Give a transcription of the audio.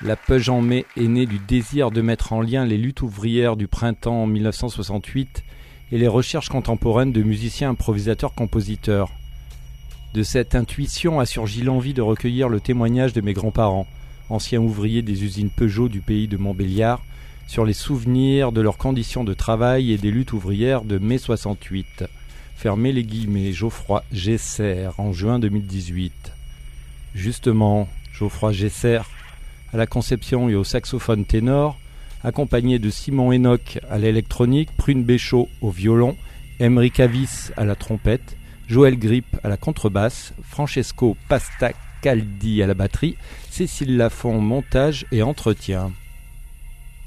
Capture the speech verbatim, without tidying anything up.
La Peuge en mai est née du désir de mettre en lien les luttes ouvrières du printemps mille neuf cent soixante-huit et les recherches contemporaines de musiciens improvisateurs-compositeurs. De cette intuition a surgi l'envie de recueillir le témoignage de mes grands-parents, anciens ouvriers des usines Peugeot du pays de Montbéliard, sur les souvenirs de leurs conditions de travail et des luttes ouvrières de mai soixante-huit. Fermez les guillemets, Geoffroy Gesser, en juin deux mille dix-huit. Justement, Geoffroy Gesser, à la conception et au saxophone ténor, accompagné de Simon Enoch à l'électronique, Prune Béchaud au violon, Emeric Avis à la trompette, Joël Grip à la contrebasse, Francesco Pastacaldi à la batterie, Cécile Lafont montage et entretien.